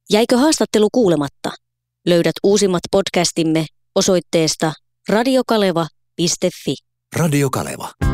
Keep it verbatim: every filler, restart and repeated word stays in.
Jäikö haastattelu kuulematta? Löydät uusimmat podcastimme osoitteesta radiokaleva piste fi. Radio Kaleva.